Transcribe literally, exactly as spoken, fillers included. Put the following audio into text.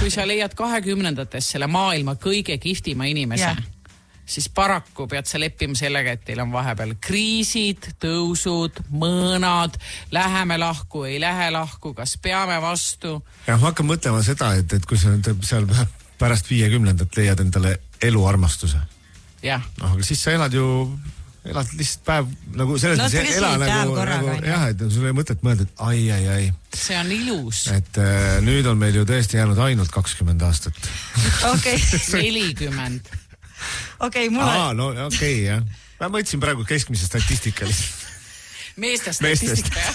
kui sa leiad kahekümnendates selle maailma kõige kihvtima inimese, yeah. siis paraku pead sa leppima sellega, et teil on vahepeal kriisid, tõusud, mõõnad, läheme lahku, ei lähe lahku, kas peame vastu. Ja ma hakkan mõtlema seda, et, et kui sa seal pärast viiekümnendat leiad endale eluarmastuse. Jah. No, aga siis sa elad ju, elad lihtsalt päev, nagu selles no, mõttes ela nagu, nagu jah, et sul ei mõtet mõelda, et ai, ai, ai. See on ilus. Et äh, nüüd on meil ju tõesti jäänud ainult kakskümmend aastat. Okei. nelikümmend. Okei, okay, mulle... Aa, no okei, okay, jah. Ma mõtlesin praegu keskmise statistika lihtsalt. Meeste statistika, jah.